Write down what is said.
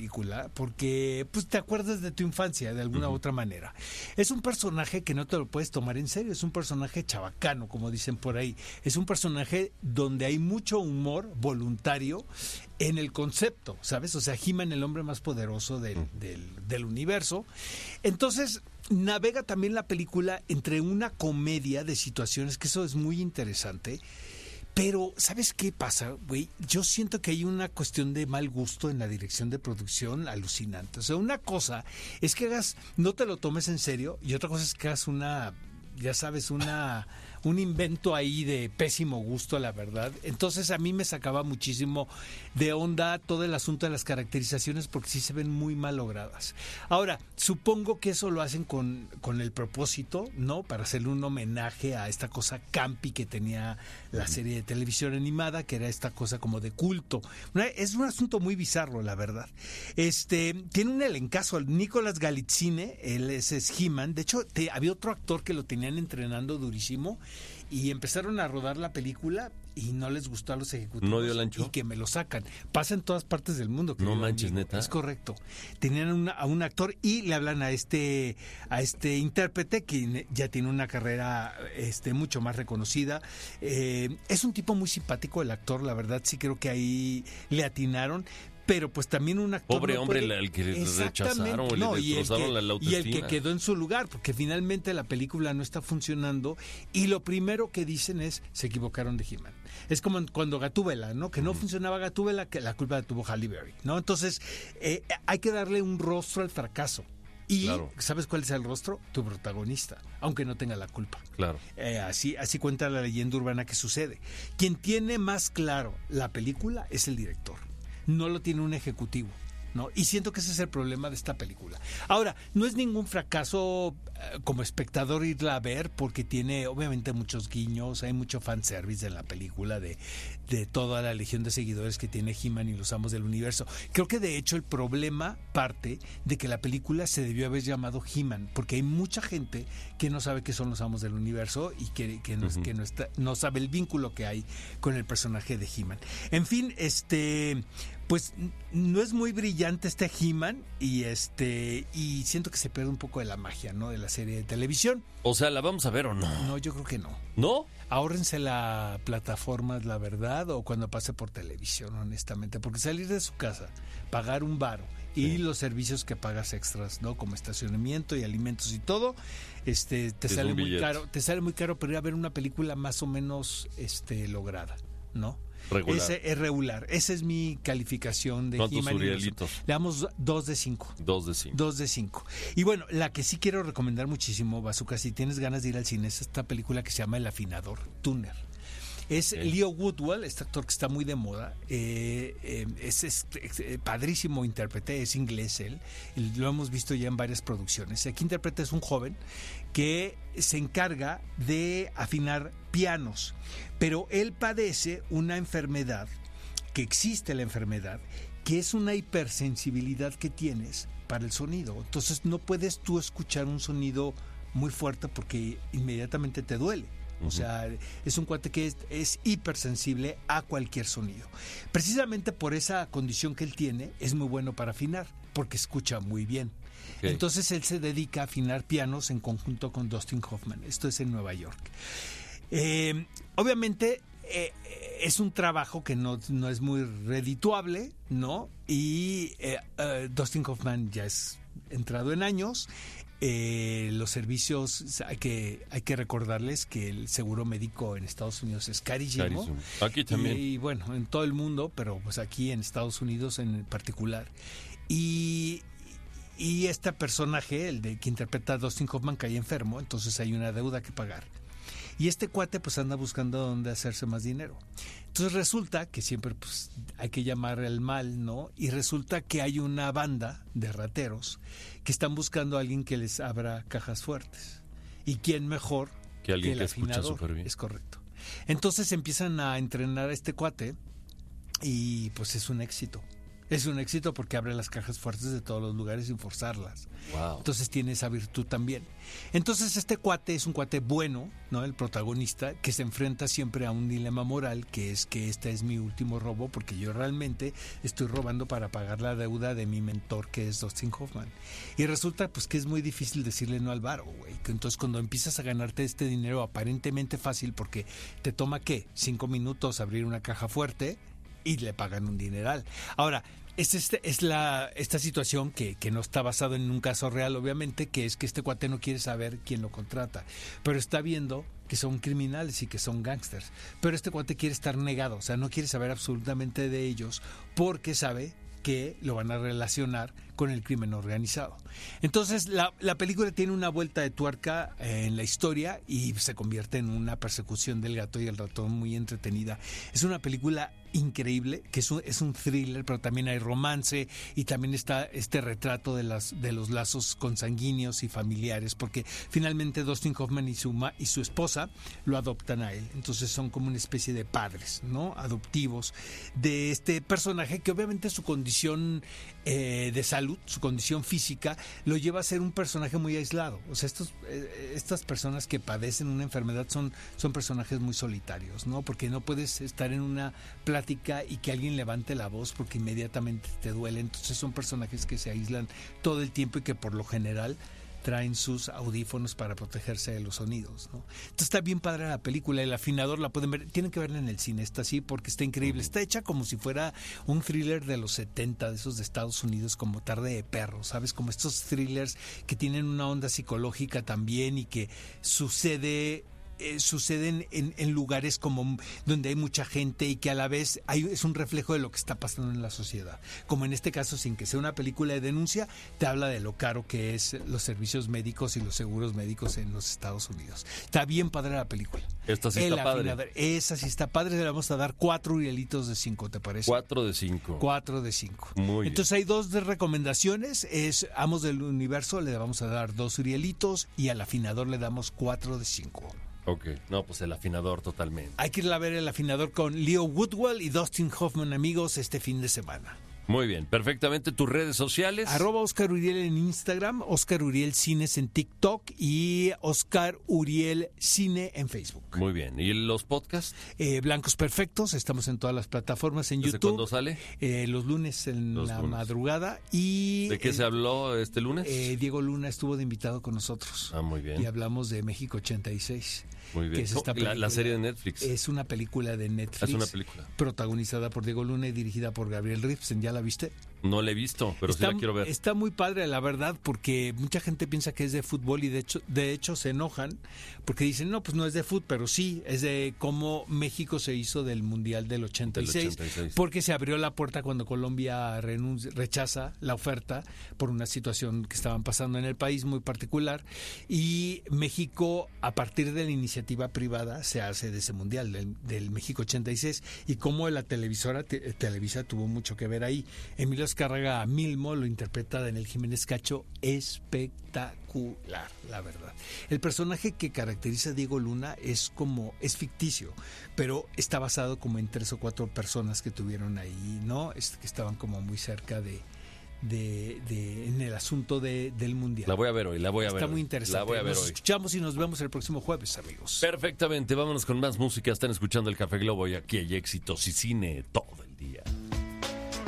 película porque pues te acuerdas de tu infancia de alguna u otra manera. Es un personaje que no te lo puedes tomar en serio, es un personaje chabacano, como dicen por ahí. Es un personaje donde hay mucho humor voluntario en el concepto, ¿sabes? O sea, He-Man, el hombre más poderoso del universo. Entonces, navega también la película entre una comedia de situaciones, que eso es muy interesante. Pero, ¿sabes qué pasa, güey? Yo siento que hay una cuestión de mal gusto en la dirección de producción alucinante. O sea, una cosa es que no te lo tomes en serio, y otra cosa es que hagas ya sabes, un invento ahí de pésimo gusto, la verdad. Entonces a mí me sacaba muchísimo de onda todo el asunto de las caracterizaciones porque sí se ven muy mal logradas. Ahora, supongo que eso lo hacen con el propósito, ¿no? Para hacerle un homenaje a esta cosa campi que tenía la serie de televisión animada, que era esta cosa como de culto. Es un asunto muy bizarro, la verdad. Tiene un elencazo, Nicolas Galitzine, él es He-Man. De hecho, había otro actor que lo tenían entrenando durísimo y empezaron a rodar la película y no les gustó a los ejecutivos. ¿No dio el ancho? Y que me lo sacan. Pasa en todas partes del mundo. No manches, amigo. neta. Es correcto. Tenían a un actor y le hablan a este intérprete que ya tiene una carrera mucho más reconocida. Es un tipo muy simpático el actor, la verdad sí creo que ahí le atinaron. Pero pues también un actor... Pobre hombre, el que rechazaron, le destrozaron la autoestima. Y el que quedó en su lugar, porque finalmente la película no está funcionando y lo primero que dicen es, se equivocaron de He-Man. Es como cuando Gatúbela, ¿no? Que no funcionaba Gatúbela, que la culpa la tuvo Halle Berry, ¿no? Entonces, hay que darle un rostro al fracaso. Y, claro, ¿sabes cuál es el rostro? Tu protagonista, aunque no tenga la culpa. Claro. Así cuenta la leyenda urbana que sucede. Quien tiene más claro la película es el director. No lo tiene un ejecutivo, ¿no? Y siento que ese es el problema de esta película. Ahora, no es ningún fracaso como espectador irla a ver, porque tiene obviamente muchos guiños, hay mucho fanservice en la película de toda la legión de seguidores que tiene He-Man y los Amos del Universo. Creo que de hecho el problema parte de que la película se debió haber llamado He-Man, porque hay mucha gente que no sabe qué son los Amos del Universo y que no sabe el vínculo que hay con el personaje de He-Man. En fin, pues no es muy brillante este He-Man y siento que se pierde un poco de la magia, ¿no? De la serie de televisión. O sea, ¿la vamos a ver o no? No, yo creo que no. ¿No? Ahórrense la plataforma, la verdad, o cuando pase por televisión, honestamente, porque salir de su casa, pagar un varo y los servicios que pagas extras, ¿no? Como estacionamiento y alimentos y todo, te sale muy caro, pero ir a ver una película más o menos lograda, ¿no? Regular. Es regular. Esa es mi calificación de ¿Cuántos He-Man? Urielitos? Le damos 2 de 5. 2 de 5. 2 de 5. Y bueno, la que sí quiero recomendar muchísimo, Bazooka, si tienes ganas de ir al cine, es esta película que se llama El Afinador, Tuner. Es Leo Woodwell, este actor que está muy de moda, es padrísimo intérprete, es inglés él, lo hemos visto ya en varias producciones. Aquí interpreta es un joven que se encarga de afinar pianos, pero él padece una enfermedad, que existe la enfermedad, que es una hipersensibilidad que tienes para el sonido. Entonces no puedes tú escuchar un sonido muy fuerte porque inmediatamente te duele. O sea, es un cuate que es hipersensible a cualquier sonido. Precisamente por esa condición que él tiene, es muy bueno para afinar, porque escucha muy bien. Okay. Entonces él se dedica a afinar pianos en conjunto con Dustin Hoffman. Esto es en Nueva York. Obviamente es un trabajo que no es muy redituable, ¿no? Y Dustin Hoffman ya es entrado en años. Los servicios, hay que recordarles que el seguro médico en Estados Unidos es carísimo. Aquí también. Y bueno, en todo el mundo, pero pues aquí en Estados Unidos en particular. Y este personaje, que interpreta a Dustin Hoffman, cae enfermo, entonces hay una deuda que pagar. Y este cuate pues anda buscando dónde hacerse más dinero. Entonces resulta que siempre pues hay que llamar al mal, ¿no? Y resulta que hay una banda de rateros que están buscando a alguien que les abra cajas fuertes. ¿Y quién mejor que alguien el que escucha afinador? súper bien. Es correcto. Entonces empiezan a entrenar a este cuate y pues es un éxito. Es un éxito porque abre las cajas fuertes de todos los lugares sin forzarlas. Wow. Entonces tiene esa virtud también. Entonces este cuate es un cuate bueno, ¿no? El protagonista, que se enfrenta siempre a un dilema moral, que es que este es mi último robo porque yo realmente estoy robando para pagar la deuda de mi mentor, que es Dustin Hoffman. Y resulta pues que es muy difícil decirle no al varo, güey. Entonces cuando empiezas a ganarte este dinero aparentemente fácil, porque te toma, ¿qué? 5 minutos abrir una caja fuerte y le pagan un dineral. Ahora, esta situación que no está basado en un caso real, obviamente, que es que este cuate no quiere saber quién lo contrata, pero está viendo que son criminales y que son gángsters. Pero este cuate quiere estar negado, o sea, no quiere saber absolutamente de ellos porque sabe que lo van a relacionar con el crimen organizado. Entonces la película tiene una vuelta de tuerca en la historia y se convierte en una persecución del gato y el ratón muy entretenida. Es una película increíble, que es un thriller, pero también hay romance y también está este retrato de los lazos consanguíneos y familiares, porque finalmente Dustin Hoffman y su esposa lo adoptan a él. Entonces son como una especie de padres, ¿no? Adoptivos de este personaje que obviamente su condición de salud, su condición física, lo lleva a ser un personaje muy aislado. O sea, estas personas que padecen una enfermedad son personajes muy solitarios, ¿no? Porque no puedes estar en una plática y que alguien levante la voz porque inmediatamente te duele. Entonces son personajes que se aíslan todo el tiempo y que por lo general traen sus audífonos para protegerse de los sonidos, ¿no? Entonces está bien padre la película. El afinador la pueden ver, tienen que verla en el cine, está así porque está increíble. Está hecha como si fuera un thriller de los 70, de esos de Estados Unidos, como Tarde de Perros, ¿sabes? Como estos thrillers que tienen una onda psicológica también y que suceden en lugares como donde hay mucha gente y que a la vez es un reflejo de lo que está pasando en la sociedad. Como en este caso, sin que sea una película de denuncia, te habla de lo caro que es los servicios médicos y los seguros médicos en los Estados Unidos. Está bien padre la película. Esta sí está padre. Esa sí está padre, le vamos a dar 4 Urielitos de 5, ¿te parece? 4 de 5. 4 de 5. Muy bien. Entonces hay 2 de recomendaciones, es Amos del Universo, le vamos a dar 2 Urielitos y al afinador le damos 4 de 5. Ok, no, pues el afinador totalmente. Hay que ir a ver el afinador con Leo Woodwell y Dustin Hoffman, amigos, este fin de semana. Muy bien, perfectamente. ¿Tus redes sociales? @Oscar Uriel en Instagram, Oscar Uriel Cines en TikTok y Oscar Uriel Cine en Facebook. Muy bien. ¿Y los podcasts? Blancos Perfectos, estamos en todas las plataformas, en ¿Desde YouTube. cuándo sale? Los lunes en la madrugada. Y ¿de qué se habló este lunes? Diego Luna estuvo de invitado con nosotros. Ah, muy bien. Y hablamos de México 86. Muy bien. Que es la serie de Netflix. Es una película de Netflix. Es una película. Protagonizada por Diego Luna y dirigida por Gabriel Ripstein. ¿Ya la viste? No la he visto, pero sí la quiero ver. Está muy padre, la verdad, porque mucha gente piensa que es de fútbol y de hecho se enojan porque dicen, no, pues no es de fútbol, pero sí, es de cómo México se hizo del Mundial del 86, porque se abrió la puerta cuando Colombia rechaza la oferta por una situación que estaban pasando en el país muy particular y México, a partir de la iniciativa privada, se hace de ese Mundial del México 86 y cómo la televisora Televisa tuvo mucho que ver ahí. Emilio Azcárraga Milmo lo interpreta en el Jiménez Cacho espectacular, la verdad. El personaje que caracteriza a Diego Luna es ficticio, pero está basado como en 3 o 4 personas que tuvieron ahí, ¿no? Que estaban como muy cerca en el asunto del Mundial. La voy a ver hoy, Está muy interesante. La voy a ver Nos escuchamos y nos vemos el próximo jueves, amigos. Perfectamente, vámonos con más música. Están escuchando el Café Globo y aquí hay éxitos y cine todo.